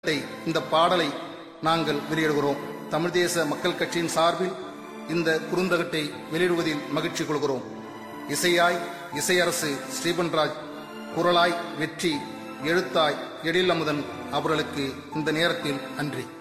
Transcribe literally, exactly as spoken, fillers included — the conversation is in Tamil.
இந்த பாடலை நாங்கள் வெளியிடுகிறோம். தமிழ் தேச மக்கள் கட்சியின் சார்பில் இந்த குறுந்தகட்டை வெளியிடுவதில் மகிழ்ச்சி கொள்கிறோம். இசையாய் இசையரசு ஸ்ரீபன்ராஜ், குரலாய் வெற்றி, எழுத்தாய் எழில் அமுதன் அவர்களுக்கு இந்த நேரத்தில் நன்றி.